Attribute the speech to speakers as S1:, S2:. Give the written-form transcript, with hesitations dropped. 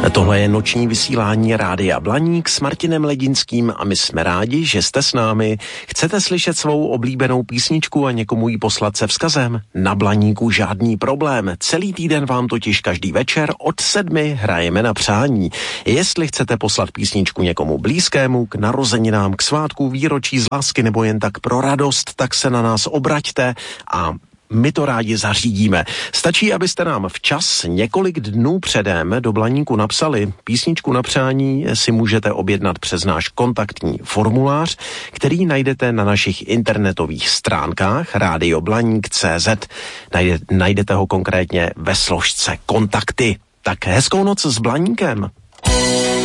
S1: Tohle je noční vysílání Rádia Blaník s Martinem Ledinským a my jsme rádi, že jste s námi. Chcete slyšet svou oblíbenou písničku a někomu ji poslat se vzkazem? Na Blaníku žádný problém. Celý týden vám totiž každý večer od 7 hrajeme na přání. Jestli chcete poslat písničku někomu blízkému, k narozeninám, k svátku, výročí z lásky nebo jen tak pro radost, tak se na nás obraťte a my to rádi zařídíme. Stačí, abyste nám včas několik dnů předem do Blaníku napsali. Písničku na přání si můžete objednat přes náš kontaktní formulář, který najdete na našich internetových stránkách radioblaník.cz. Najdete ho konkrétně ve složce kontakty. Tak hezkou noc s Blaníkem.